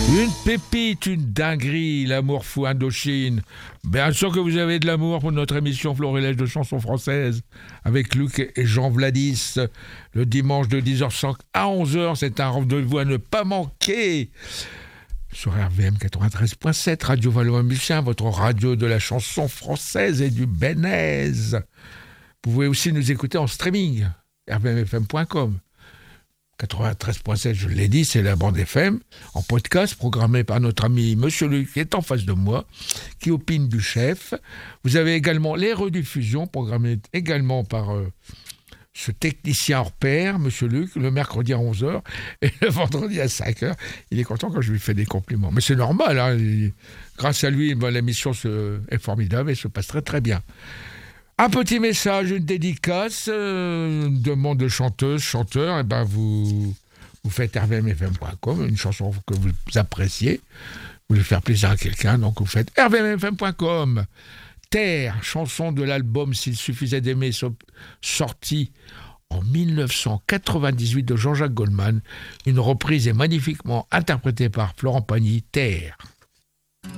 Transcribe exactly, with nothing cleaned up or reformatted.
Une pépite, une dinguerie, l'amour fou Indochine. Bien sûr que vous avez de l'amour pour notre émission Florilège de chansons françaises avec Luc et Jean Vladis. Le dimanche de dix heures cinq à onze heures, c'est un rendez-vous à ne pas manquer. Sur R V M quatre-vingt-treize virgule sept, Radio Valois-Mucin, votre radio de la chanson française et du Bénèze. Vous pouvez aussi nous écouter en streaming, r v m f m point com. quatre-vingt-treize virgule sept, je l'ai dit, c'est la bande F M, en podcast, programmé par notre ami Monsieur Luc, qui est en face de moi, qui opine du chef. Vous avez également les rediffusions, programmées également par euh, ce technicien hors pair, Monsieur Luc, le mercredi à onze heures et le vendredi à cinq heures. Il est content quand je lui fais des compliments. Mais c'est normal, hein, il, grâce à lui, ben, l'émission se, est formidable et se passe très très bien. Un petit message, une dédicace, euh, une demande de chanteuse, chanteur, et ben vous, vous faites r v m f m point com, une chanson que vous appréciez, vous voulez faire plaisir à quelqu'un, donc vous faites r v m f m point com. Terre, chanson de l'album S'il suffisait d'aimer, sorti en dix-neuf cent quatre-vingt-dix-huit de Jean-Jacques Goldman, une reprise est magnifiquement interprétée par Florent Pagny, Terre.